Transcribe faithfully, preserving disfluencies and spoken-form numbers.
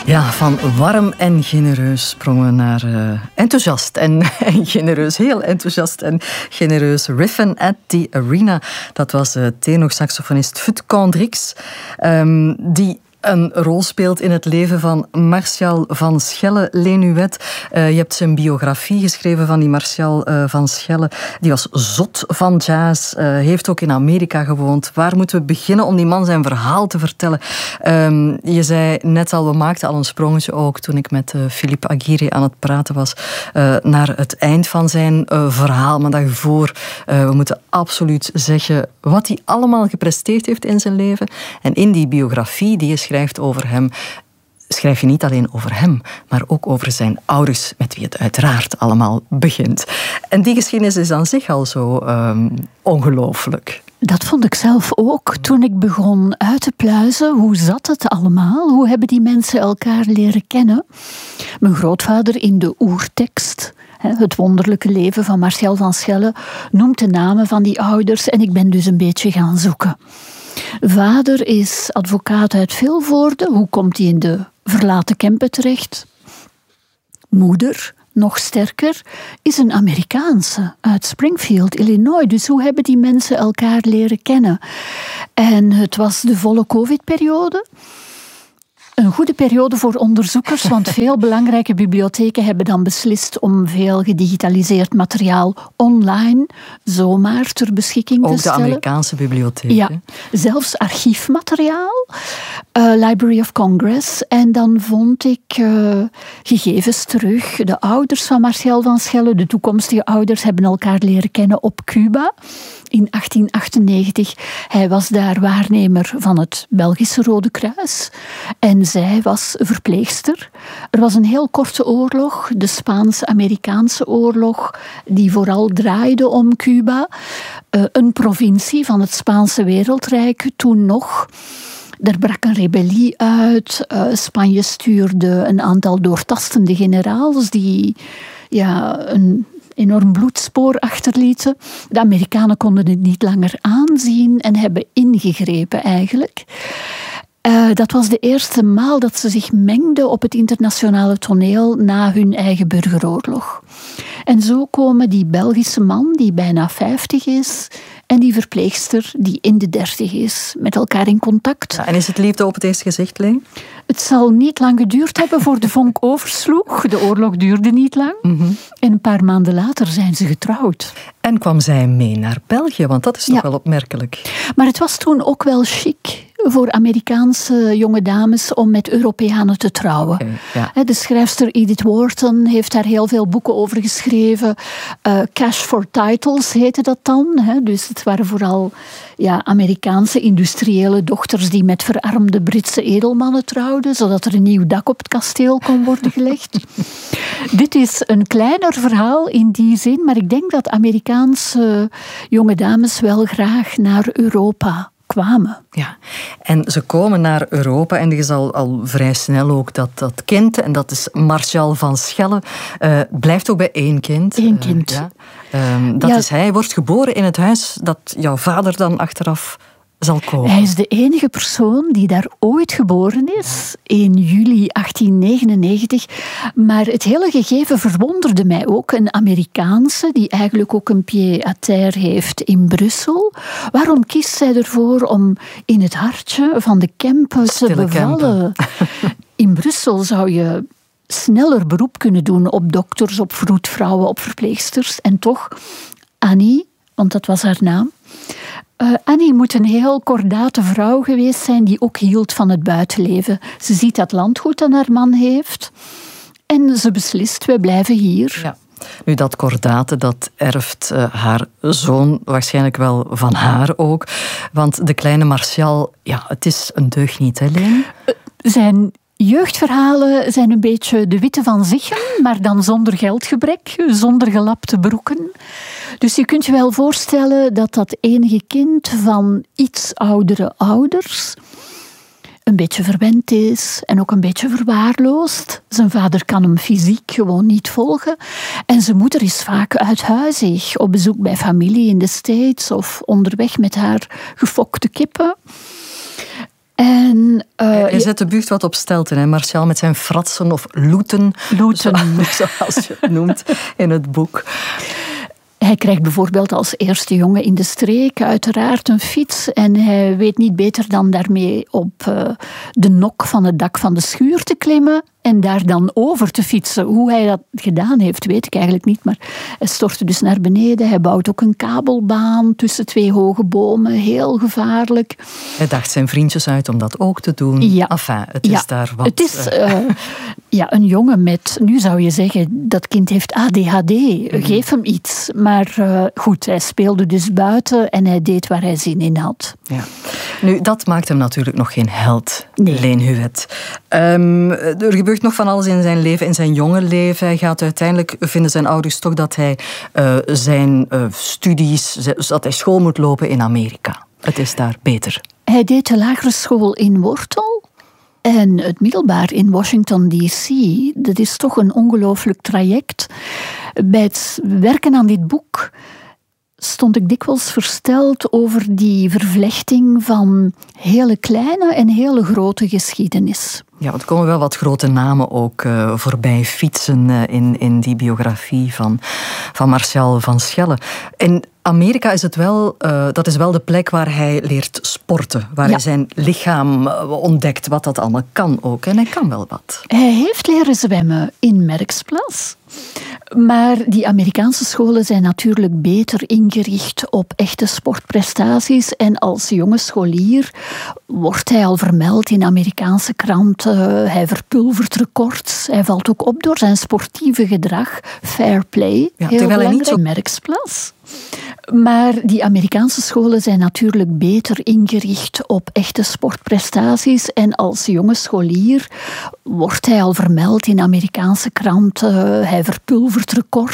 Ja, van warm en genereus sprongen we naar uh, enthousiast en, en genereus. Heel enthousiast en genereus. Riffin at the Arena. Dat was uh, tenorsaxofonist Fut Kendricks. Um, die een rol speelt in het leven van Martial van Schelle, Lenuet. Uh, je hebt zijn biografie geschreven van die Martial uh, van Schelle. Die was zot van jazz, uh, heeft ook in Amerika gewoond. Waar moeten we beginnen om die man zijn verhaal te vertellen? Um, je zei net al, we maakten al een sprongetje ook toen ik met uh, Philippe Aguirre aan het praten was uh, naar het eind van zijn uh, verhaal. Maar daarvoor, uh, we moeten absoluut zeggen wat hij allemaal gepresteerd heeft in zijn leven. En in die biografie die je schrijft over hem, schrijf je niet alleen over hem, maar ook over zijn ouders, met wie het uiteraard allemaal begint. En die geschiedenis is aan zich al zo um, ongelooflijk. Dat vond ik zelf ook toen ik begon uit te pluizen. Hoe zat het allemaal? Hoe hebben die mensen elkaar leren kennen? Mijn grootvader in de oertekst, Het wonderlijke leven van Martial van Schelle, noemt de namen van die ouders en ik ben dus een beetje gaan zoeken. Vader is advocaat uit Vilvoorde. Hoe komt hij in de verlaten Kempen terecht? Moeder, nog sterker, is een Amerikaanse uit Springfield, Illinois. Dus hoe hebben die mensen elkaar leren kennen? En het was de volle COVID-periode. Een goede periode voor onderzoekers, want veel belangrijke bibliotheken hebben dan beslist om veel gedigitaliseerd materiaal online zomaar ter beschikking ook te stellen. Ook de Amerikaanse bibliotheken. Ja, zelfs archiefmateriaal, uh, Library of Congress. En dan vond ik uh, gegevens terug. De ouders van Martial van Schelle, de toekomstige ouders, hebben elkaar leren kennen op Cuba in achttien achtennegentig. Hij was daar waarnemer van het Belgische Rode Kruis. En zij was verpleegster. Er was een heel korte oorlog, de Spaans-Amerikaanse oorlog, die vooral draaide om Cuba. Uh, een provincie van het Spaanse wereldrijk toen nog. Er brak een rebellie uit. Uh, Spanje stuurde een aantal doortastende generaals die ja, een enorm bloedspoor achterlieten. De Amerikanen konden het niet langer aanzien en hebben ingegrepen eigenlijk. Uh, dat was de eerste maal dat ze zich mengden op het internationale toneel na hun eigen burgeroorlog. En zo komen die Belgische man, die bijna vijftig is, en die verpleegster, die in de dertig is, met elkaar in contact. Ja, en is het liefde op het eerste gezicht, Leen? Het zal niet lang geduurd hebben voor de vonk oversloeg. De oorlog duurde niet lang. Mm-hmm. En een paar maanden later zijn ze getrouwd. En kwam zij mee naar België, want dat is toch ja. wel opmerkelijk. Maar het was toen ook wel chic voor Amerikaanse jonge dames om met Europeanen te trouwen. Okay, ja. De schrijfster Edith Wharton heeft daar heel veel boeken over geschreven. Uh, Cash for Titles heette dat dan. Hè? Dus het waren vooral ja, Amerikaanse industriële dochters die met verarmde Britse edelmannen trouwden, zodat er een nieuw dak op het kasteel kon worden gelegd. Dit is een kleiner verhaal in die zin, maar ik denk dat Amerikaanse jonge dames wel graag naar Europa kwamen. Ja, en ze komen naar Europa en er is al, al vrij snel ook dat, dat kind, en dat is Martial van Schelle, uh, blijft ook bij één kind. Eén kind. Uh, ja. um, dat ja. is hij. Hij wordt geboren in het huis dat jouw vader dan achteraf zal komen. Hij is de enige persoon die daar ooit geboren is, in juli achttien negenennegentig. Maar het hele gegeven verwonderde mij ook. Een Amerikaanse die eigenlijk ook een pied-à-terre heeft in Brussel. Waarom kiest zij ervoor om in het hartje van de Kempen te bevallen? In Brussel zou je sneller beroep kunnen doen op dokters, op vroedvrouwen, op verpleegsters. En toch, Annie, want dat was haar naam, Uh, Annie moet een heel kordate vrouw geweest zijn die ook hield van het buitenleven. Ze ziet dat landgoed dat haar man heeft en ze beslist, wij blijven hier. Ja. Nu, dat kordate, dat erft uh, haar zoon waarschijnlijk wel van haar ook. Want de kleine Martial, ja, het is een deugniet, hè, Leen? Uh, zijn jeugdverhalen zijn een beetje de Witte van Zichen, maar dan zonder geldgebrek, zonder gelapte broeken. Dus je kunt je wel voorstellen dat dat enige kind van iets oudere ouders een beetje verwend is en ook een beetje verwaarloosd. Zijn vader kan hem fysiek gewoon niet volgen. En zijn moeder is vaak uithuizig, op bezoek bij familie in de States of onderweg met haar gefokte kippen. En, uh, Hij zet de buurt wat op stelten, hè? Martial met zijn fratsen of loeten, loeten. zoals je het noemt in het boek. Hij krijgt bijvoorbeeld als eerste jongen in de streek uiteraard een fiets en hij weet niet beter dan daarmee op uh, de nok van het dak van de schuur te klimmen en daar dan over te fietsen. Hoe hij dat gedaan heeft, weet ik eigenlijk niet, maar hij stortte dus naar beneden. Hij bouwt ook een kabelbaan tussen twee hoge bomen, heel gevaarlijk. Hij dacht zijn vriendjes uit om dat ook te doen. Ja. Enfin, het is ja. daar wat... Het is uh, ja, een jongen met, nu zou je zeggen, dat kind heeft A D H D, mm-hmm. Geef hem iets. Maar uh, goed, hij speelde dus buiten en hij deed waar hij zin in had. Ja. Nu, dat maakt hem natuurlijk nog geen held, nee. Leen Huet. Um, er gebeurt nog van alles in zijn leven, in zijn jonge leven. Hij gaat uiteindelijk, vinden zijn ouders toch dat hij uh, zijn uh, studies, dat hij school moet lopen in Amerika. Het is daar beter. Hij deed de lagere school in Wortel en het middelbaar in Washington D C. Dat is toch een ongelooflijk traject. Bij het werken aan dit boek stond ik dikwijls versteld over die vervlechting van hele kleine en hele grote geschiedenis. Ja, er komen wel wat grote namen ook uh, voorbij fietsen uh, in, in die biografie van, van Martial van Schelle. In Amerika is het wel, uh, dat is wel de plek waar hij leert sporten. Waar ja. hij zijn lichaam ontdekt, wat dat allemaal kan ook. En hij kan wel wat. Hij heeft leren zwemmen in Merksplas. Maar die Amerikaanse scholen zijn natuurlijk beter ingericht op echte sportprestaties. En als jonge scholier wordt hij al vermeld in Amerikaanse kranten. Hij verpulvert records. Hij valt ook op door zijn sportieve gedrag. Fair play, ja, heel belangrijk. Niet zo... Merksplas. Maar die Amerikaanse scholen zijn natuurlijk beter ingericht op echte sportprestaties. En als jonge scholier wordt hij al vermeld in Amerikaanse kranten. Hij verpulvert records.